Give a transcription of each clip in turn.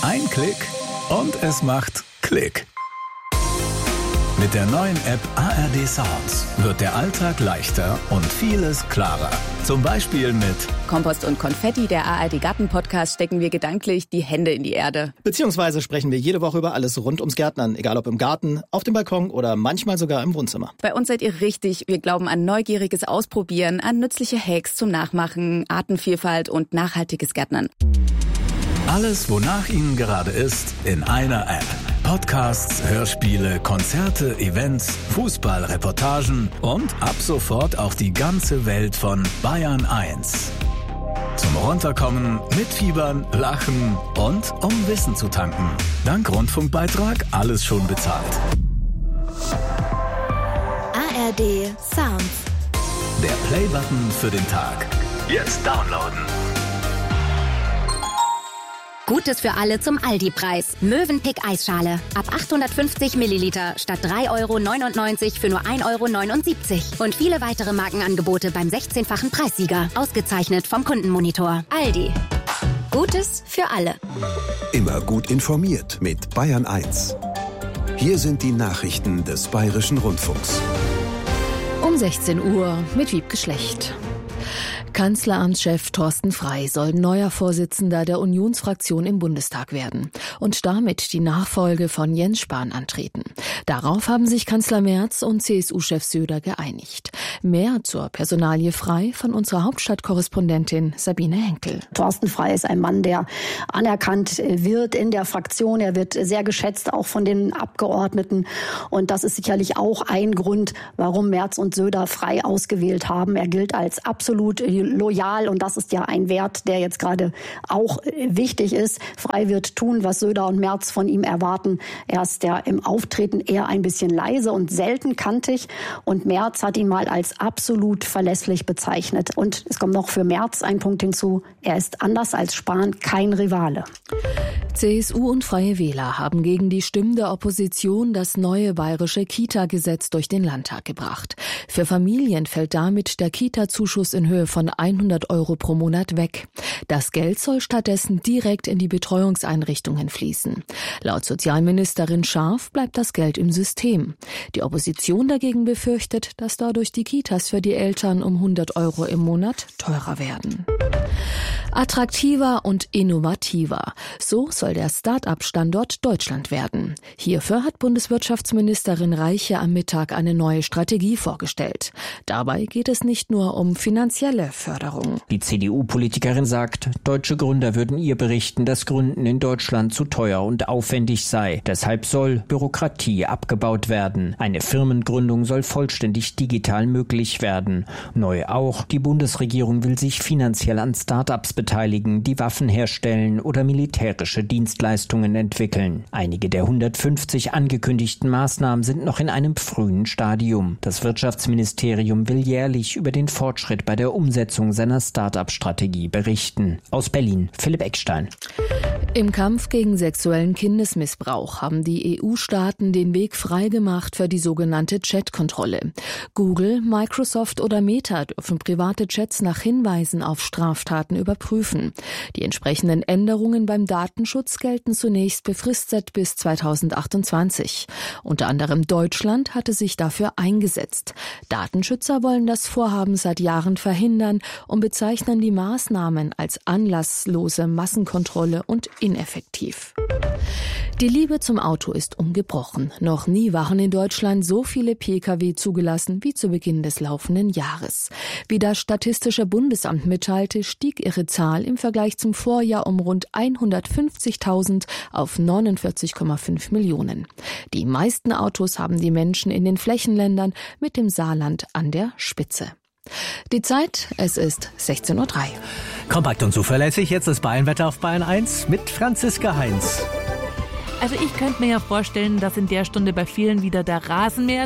Ein Klick und es macht Klick. Mit der neuen App ARD Sounds wird der Alltag leichter und vieles klarer. Zum Beispiel mit Kompost und Konfetti, der ARD Garten-Podcast, stecken wir gedanklich die Hände in die Erde. Beziehungsweise sprechen wir jede Woche über alles rund ums Gärtnern, egal ob im Garten, auf dem Balkon oder manchmal sogar im Wohnzimmer. Bei uns seid ihr richtig. Wir glauben an neugieriges Ausprobieren, an nützliche Hacks zum Nachmachen, Artenvielfalt und nachhaltiges Gärtnern. Alles, wonach Ihnen gerade ist, in einer App. Podcasts, Hörspiele, Konzerte, Events, Fußballreportagen und ab sofort auch die ganze Welt von Bayern 1. Zum Runterkommen, mitfiebern, lachen und um Wissen zu tanken. Dank Rundfunkbeitrag alles schon bezahlt. ARD Sounds. Der Play-Button für den Tag. Jetzt downloaden. Gutes für alle zum Aldi-Preis. Mövenpick Eisschale. Ab 850 Milliliter statt 3,99 € für nur 1,79 €. Und viele weitere Markenangebote beim 16-fachen Preissieger. Ausgezeichnet vom Kundenmonitor. Aldi. Gutes für alle. Immer gut informiert mit Bayern 1. Hier sind die Nachrichten des Bayerischen Rundfunks. Um 16 Uhr mit Wiebke Schlecht. Kanzleramtschef Thorsten Frey soll neuer Vorsitzender der Unionsfraktion im Bundestag werden und damit die Nachfolge von Jens Spahn antreten. Darauf haben sich Kanzler Merz und CSU-Chef Söder geeinigt. Mehr zur Personalie Frey von unserer Hauptstadtkorrespondentin Sabine Henkel. Thorsten Frey ist ein Mann, der anerkannt wird in der Fraktion. Er wird sehr geschätzt, auch von den Abgeordneten. Und das ist sicherlich auch ein Grund, warum Merz und Söder Frey ausgewählt haben. Er gilt als absolut loyal und das ist ja ein Wert, der jetzt gerade auch wichtig ist. Frey wird tun, was Söder und Merz von ihm erwarten. Er ist ja im Auftreten eher ein bisschen leise und selten kantig und Merz hat ihn mal als absolut verlässlich bezeichnet. Und es kommt noch für Merz ein Punkt hinzu, er ist anders als Spahn kein Rivale. CSU und Freie Wähler haben gegen die Stimmen der Opposition das neue bayerische Kita-Gesetz durch den Landtag gebracht. Für Familien fällt damit der Kita-Zuschuss in Höhe von 100 € pro Monat weg. Das Geld soll stattdessen direkt in die Betreuungseinrichtungen fließen. Laut Sozialministerin Scharf bleibt das Geld im System. Die Opposition dagegen befürchtet, dass dadurch die Kitas für die Eltern um 100 € im Monat teurer werden. Attraktiver und innovativer. So soll der Start-up-Standort Deutschland werden. Hierfür hat Bundeswirtschaftsministerin Reiche am Mittag eine neue Strategie vorgestellt. Dabei geht es nicht nur um finanzielle Förderung. Die CDU-Politikerin sagt, deutsche Gründer würden ihr berichten, dass Gründen in Deutschland zu teuer und aufwendig sei. Deshalb soll Bürokratie abgebaut werden. Eine Firmengründung soll vollständig digital möglich werden. Neu auch, die Bundesregierung will sich finanziell an Start-ups beteiligen, die Waffen herstellen oder militärische Dienstleistungen entwickeln. Einige der 150 angekündigten Maßnahmen sind noch in einem frühen Stadium. Das Wirtschaftsministerium will jährlich über den Fortschritt bei der Umsetzung seiner Start-up-Strategie berichten. Aus Berlin, Philipp Eckstein. Im Kampf gegen sexuellen Kindesmissbrauch haben die EU-Staaten den Weg freigemacht für die sogenannte Chat-Kontrolle. Google, Microsoft oder Meta dürfen private Chats nach Hinweisen auf Straftaten überprüfen. Die entsprechenden Änderungen beim Datenschutz gelten zunächst befristet bis 2028. Unter anderem Deutschland hatte sich dafür eingesetzt. Datenschützer wollen das Vorhaben seit Jahren verhindern und bezeichnen die Maßnahmen als anlasslose Massenkontrolle und ineffektiv. Die Liebe zum Auto ist ungebrochen. Noch nie waren in Deutschland so viele Pkw zugelassen wie zu Beginn des laufenden Jahres. Wie das Statistische Bundesamt mitteilte, stieg ihre Zahl im Vergleich zum Vorjahr um rund 150.000 auf 49,5 Millionen. Die meisten Autos haben die Menschen in den Flächenländern mit dem Saarland an der Spitze. Die Zeit, es ist 16:03 Uhr. Kompakt und zuverlässig, jetzt das Bayernwetter auf Bayern 1 mit Franziska Heinz. Also ich könnte mir ja vorstellen, dass in der Stunde bei vielen wieder der Rasenmäher läuft.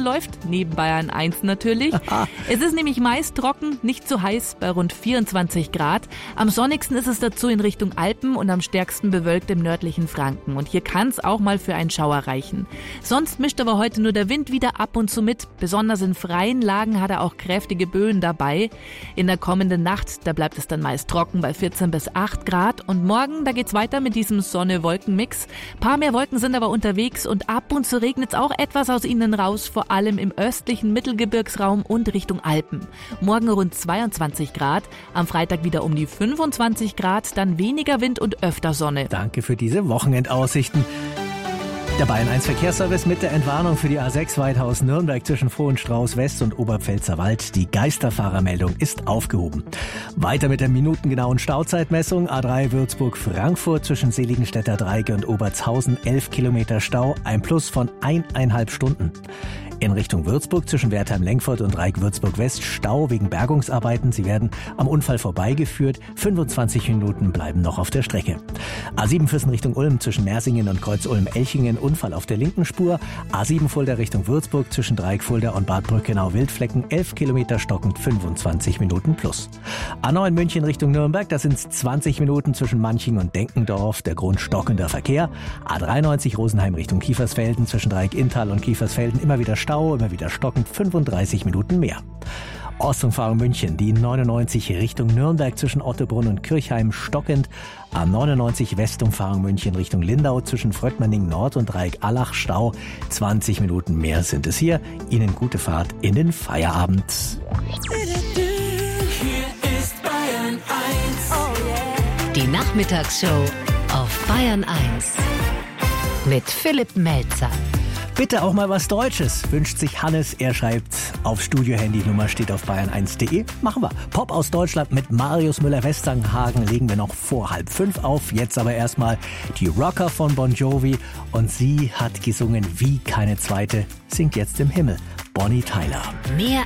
neben Bayern 1 natürlich. Es ist nämlich meist trocken, nicht zu heiß bei rund 24 Grad. Am sonnigsten ist es dazu in Richtung Alpen und am stärksten bewölkt im nördlichen Franken. Und hier kann es auch mal für einen Schauer reichen. Sonst mischt aber heute nur der Wind wieder ab und zu mit. Besonders in freien Lagen hat er auch kräftige Böen dabei. In der kommenden Nacht, da bleibt es dann meist trocken bei 14 bis 8 Grad. Und morgen, da geht's weiter mit diesem Sonne-Wolken-Mix. Paar mehr Wolken sind aber unterwegs und ab und zu regnet es auch etwas aus ihnen raus, vor allem im östlichen Mittelgebirgsraum und Richtung Alpen. Morgen rund 22 Grad, am Freitag wieder um die 25 Grad, dann weniger Wind und öfter Sonne. Danke für diese Wochenendaussichten. Der Bayern 1 Verkehrsservice mit der Entwarnung für die A6 Weidhaus-Nürnberg zwischen Vohenstrauß-West und Oberpfälzerwald. Die Geisterfahrermeldung ist aufgehoben. Weiter mit der minutengenauen Stauzeitmessung. A3 Würzburg-Frankfurt zwischen Seligenstädter Dreieck und Obertshausen 11 Kilometer Stau, ein Plus von 1,5 Stunden. In Richtung Würzburg zwischen Wertheim-Lengfurt und Dreieck-Würzburg-West Stau wegen Bergungsarbeiten. Sie werden am Unfall vorbeigeführt. 25 Minuten bleiben noch auf der Strecke. A7 Füssen Richtung Ulm zwischen Mersingen und Kreuz-Ulm-Elchingen. Unfall auf der linken Spur. A7 Fulda Richtung Würzburg zwischen Dreieck Fulda und Bad Brückenau-Wildflecken. 11 Kilometer stockend, 25 Minuten plus. A9 München Richtung Nürnberg. Da sind es 20 Minuten zwischen Manching und Denkendorf. Der Grund stockender Verkehr. A93 Rosenheim Richtung Kiefersfelden zwischen Dreieck Inntal und Kiefersfelden. Immer wieder Stau, immer wieder stockend, 35 Minuten mehr. Ostumfahrung München, die 99 Richtung Nürnberg zwischen Ottobrunn und Kirchheim stockend. A99 Westumfahrung München Richtung Lindau zwischen Fröttmanning Nord und Dreieck Allach Stau. 20 Minuten mehr sind es hier. Ihnen gute Fahrt in den Feierabend. Hier ist Bayern 1. Oh yeah. Die Nachmittagsshow auf Bayern 1 mit Philipp Melzer. Bitte auch mal was Deutsches, wünscht sich Hannes. Er schreibt auf Studio-Handy, Nummer steht auf bayern1.de. Machen wir. Pop aus Deutschland mit Marius Müller-Westernhagen legen wir noch vor 4:30 auf. Jetzt aber erstmal die Rocker von Bon Jovi. Und sie hat gesungen wie keine zweite, singt jetzt im Himmel. Bonnie Tyler. Mehr